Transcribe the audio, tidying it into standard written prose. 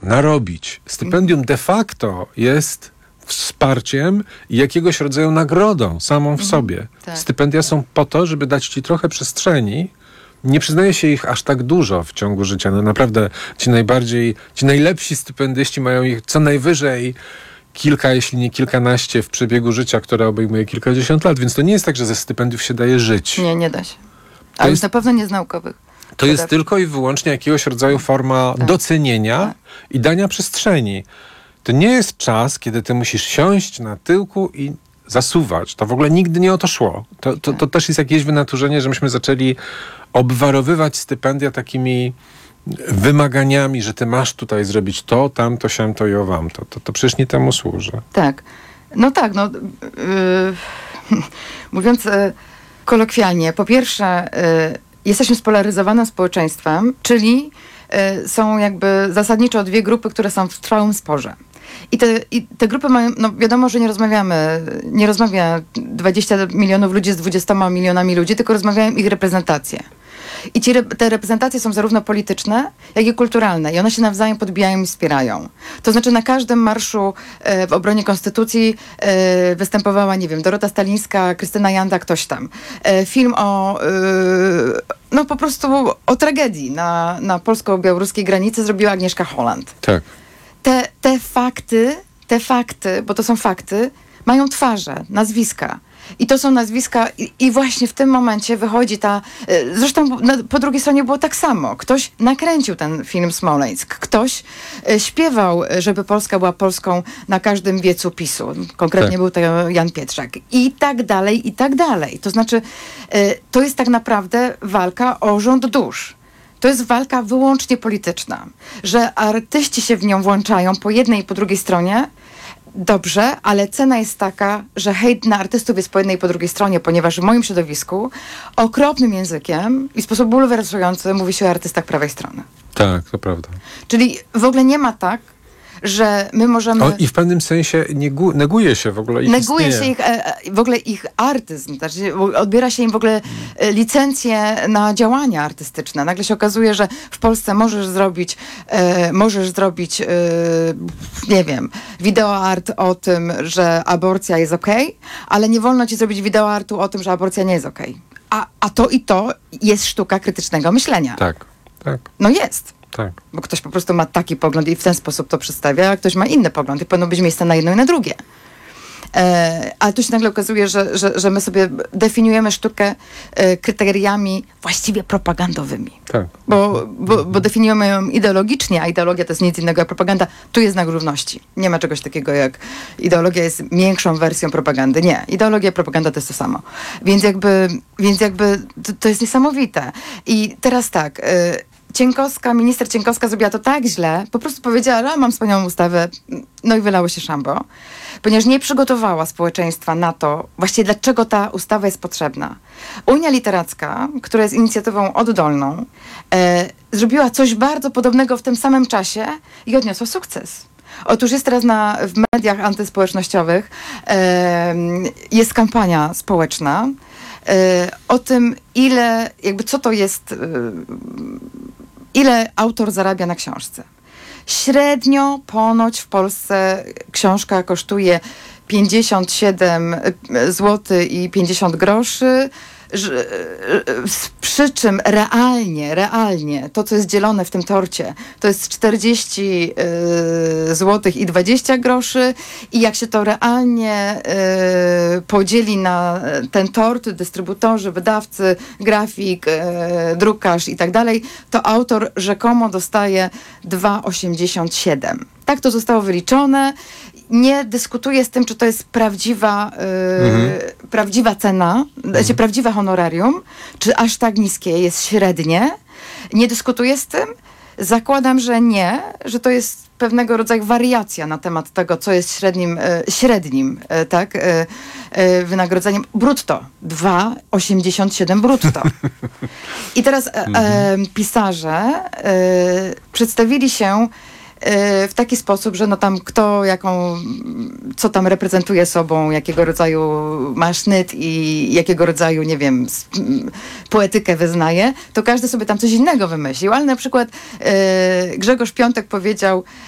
narobić. Stypendium de facto jest wsparciem i jakiegoś rodzaju nagrodą samą w sobie. Tak. Stypendia są po to, żeby dać ci trochę przestrzeni. Nie przyznaje się ich aż tak dużo w ciągu życia. No naprawdę ci najlepsi stypendyści mają ich co najwyżej kilka, jeśli nie kilkanaście w przebiegu życia, które obejmuje kilkadziesiąt lat. Więc to nie jest tak, że ze stypendiów się daje żyć. Nie da się. A już na pewno nie z naukowych. To jest tylko i wyłącznie jakiegoś rodzaju forma docenienia i dania przestrzeni. To nie jest czas, kiedy ty musisz siąść na tyłku i zasuwać. To w ogóle nigdy nie o to szło. To też jest jakieś wynaturzenie, że myśmy zaczęli obwarowywać stypendia takimi wymaganiami, że ty masz tutaj zrobić to, tamto, siamto i owamto. To przecież nie temu służy. Tak. Mówiąc kolokwialnie, po pierwsze jesteśmy spolaryzowanym społeczeństwem, czyli są jakby zasadniczo dwie grupy, które są w trwałym sporze. I te grupy mają, wiadomo, że nie rozmawia 20 milionów ludzi z 20 milionami ludzi, tylko rozmawiają ich reprezentacje. I te reprezentacje są zarówno polityczne, jak i kulturalne. I one się nawzajem podbijają i wspierają. To znaczy na każdym marszu w obronie konstytucji występowała, nie wiem, Dorota Stalińska, Krystyna Janda, ktoś tam. Film po prostu o tragedii na polsko-białoruskiej granicy zrobiła Agnieszka Holland. Tak. Te fakty, bo to są fakty, mają twarze, nazwiska. I to są nazwiska i właśnie w tym momencie wychodzi zresztą po drugiej stronie było tak samo. Ktoś nakręcił ten film Smoleńsk. Ktoś śpiewał, żeby Polska była Polską na każdym wiecu PiS-u. Konkretnie był to Jan Pietrzak. I tak dalej, i tak dalej. To znaczy, to jest tak naprawdę walka o rząd dusz. To jest walka wyłącznie polityczna. Że artyści się w nią włączają po jednej i po drugiej stronie, dobrze, ale cena jest taka, że hejt na artystów jest po jednej i po drugiej stronie, ponieważ w moim środowisku okropnym językiem i w sposób bulwersujący mówi się o artystach prawej strony. Tak, to prawda. Czyli w ogóle nie ma tak, że my możemy... I w pewnym sensie neguje się w ogóle ich Neguje istnienie. się w ogóle ich artyzm. Znaczy, odbiera się im w ogóle licencje na działania artystyczne. Nagle się okazuje, że w Polsce możesz zrobić nie wiem, wideoart o tym, że aborcja jest okej, ale nie wolno ci zrobić wideoartu o tym, że aborcja nie jest okej. A to i to jest sztuka krytycznego myślenia. Tak. No jest. Tak. Bo ktoś po prostu ma taki pogląd i w ten sposób to przedstawia, a ktoś ma inny pogląd i powinno być miejsce na jedno i na drugie. Ale tu się nagle okazuje, że my sobie definiujemy sztukę kryteriami właściwie propagandowymi. Tak. Bo definiujemy ją ideologicznie, a ideologia to jest nic innego jak propaganda. Tu jest znak równości. Nie ma czegoś takiego jak ideologia jest większą wersją propagandy. Nie. Ideologia i propaganda to jest to samo. Więc jakby to jest niesamowite. I teraz tak... minister Cienkowska zrobiła to tak źle, po prostu powiedziała, że mam wspaniałą ustawę, no i wylało się szambo, ponieważ nie przygotowała społeczeństwa na to, właściwie dlaczego ta ustawa jest potrzebna. Unia Literacka, która jest inicjatywą oddolną, zrobiła coś bardzo podobnego w tym samym czasie i odniosła sukces. Otóż jest teraz w mediach antyspołecznościowych jest kampania społeczna o tym, co to jest, ile autor zarabia na książce. Średnio ponoć w Polsce książka kosztuje 57 zł i 50 groszy, przy czym realnie to, co jest dzielone w tym torcie, to jest 40 zł i 20 groszy i jak się to realnie podzieli na ten tort, dystrybutorzy, wydawcy, grafik, drukarz i tak dalej, to autor rzekomo dostaje 2,87. Tak to zostało wyliczone. Nie dyskutuję z tym, czy to jest prawdziwa cena, znaczy prawdziwe honorarium, czy aż tak niskie jest średnie. Nie dyskutuję z tym. Zakładam, że nie, że to jest pewnego rodzaju wariacja na temat tego, co jest średnim wynagrodzeniem brutto. 2,87 brutto. I teraz pisarze przedstawili się w taki sposób, że co tam reprezentuje sobą, jakiego rodzaju ma sznyt i jakiego rodzaju, nie wiem, poetykę wyznaje, to każdy sobie tam coś innego wymyślił. Ale na przykład Grzegorz Piątek powiedział,